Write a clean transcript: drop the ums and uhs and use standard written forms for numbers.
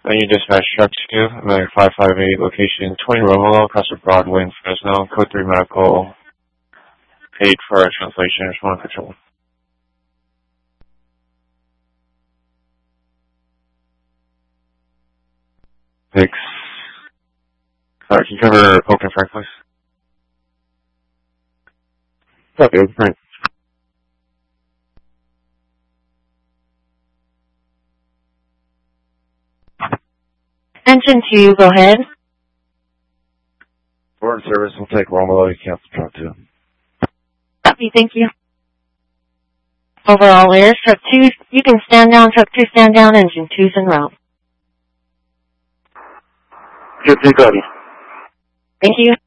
You dispatch truck 2, American 558, location 20 Romolo, across the Broadway in Fresno, code 3 medical, paid for translation, respond control. 6. Sorry, can you cover Oak and Frank, please? Copy, Oak and Frank. Engine 2, go ahead. Foreign service will take Romolo, you cancel truck 2. Copy, thank you. Overall airs, truck 2, you can stand down, truck 2 stand down, engine 2's en route. Good, copy. Thank you.